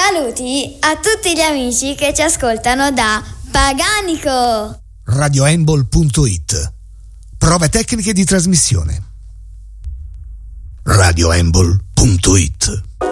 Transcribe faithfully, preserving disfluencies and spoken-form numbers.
Saluti a tutti gli amici che ci ascoltano da Paganico. radioembol punto it. Prove tecniche di trasmissione. radioembol punto it.